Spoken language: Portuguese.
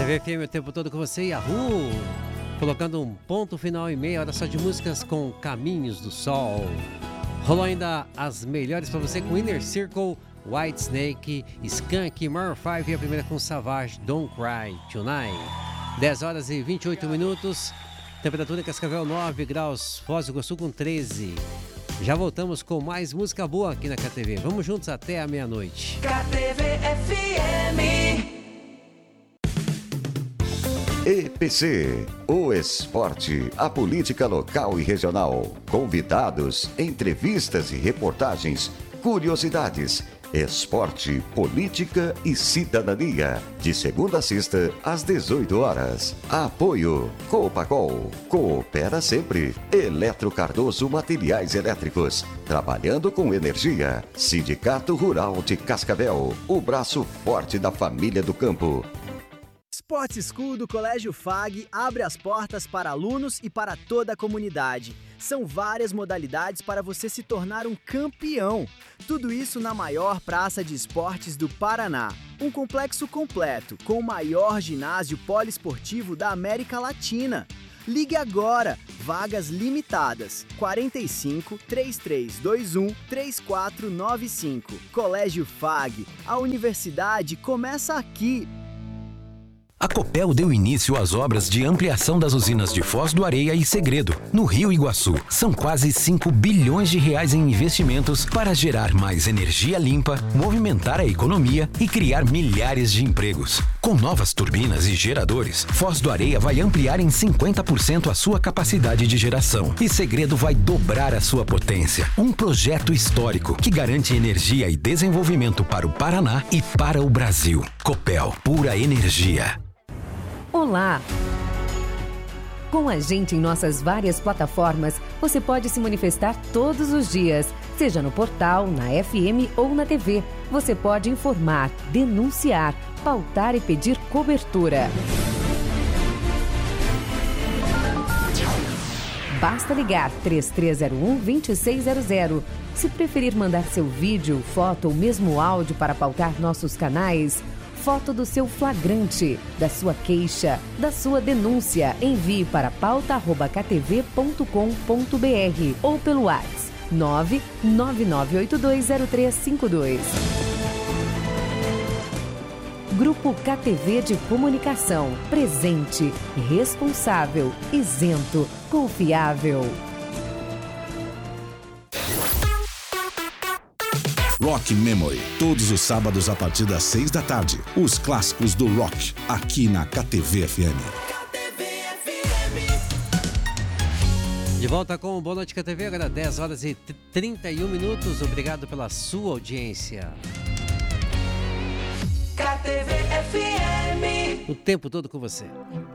KTV FM o tempo todo com você, Yahoo! Colocando um ponto final e meia hora só de músicas com Caminhos do Sol. Rolou ainda as melhores pra você com Inner Circle, White Snake, Skank, Maroon 5 e a primeira com Savage, Don't Cry Tonight. 10 horas e 28 minutos, temperatura em Cascavel 9 graus, Foz do Iguaçu com 13. Já voltamos com mais música boa aqui na KTV. Vamos juntos até a meia-noite. KTV FM. EPC, o esporte, a política local e regional, convidados, entrevistas e reportagens, curiosidades, esporte, política e cidadania, de segunda a sexta às 18 horas. Apoio Copacol, coopera sempre. Eletro Cardoso Materiais Elétricos, trabalhando com energia. Sindicato Rural de Cascavel, o braço forte da família do campo. Sport School do Colégio FAG abre as portas para alunos e para toda a comunidade. São várias modalidades para você se tornar um campeão. Tudo isso na maior praça de esportes do Paraná. Um complexo completo, com o maior ginásio poliesportivo da América Latina. Ligue agora, vagas limitadas, 45 3321 3495. Colégio FAG, a universidade começa aqui. A Copel deu início às obras de ampliação das usinas de Foz do Areia e Segredo, no Rio Iguaçu. São quase 5 bilhões de reais em investimentos para gerar mais energia limpa, movimentar a economia e criar milhares de empregos. Com novas turbinas e geradores, Foz do Areia vai ampliar em 50% a sua capacidade de geração e Segredo vai dobrar a sua potência. Um projeto histórico que garante energia e desenvolvimento para o Paraná e para o Brasil. Copel, pura energia. Olá! Com a gente em nossas várias plataformas, você pode se manifestar todos os dias, seja no portal, na FM ou na TV. Você pode informar, denunciar, pautar e pedir cobertura. Basta ligar 3301-2600. Se preferir mandar seu vídeo, foto ou mesmo áudio para pautar nossos canais, foto do seu flagrante, da sua queixa, da sua denúncia, envie para pauta@ktv.com.br ou pelo WhatsApp 999820352. Grupo KTV de Comunicação. Presente, responsável, isento, confiável. Rock Memory, todos os sábados a partir das 6 da tarde. Os clássicos do rock, aqui na KTV FM. De volta com o Boa Noite KTV, agora 10 horas e 31 minutos. Obrigado pela sua audiência. KTV FM. O tempo todo com você.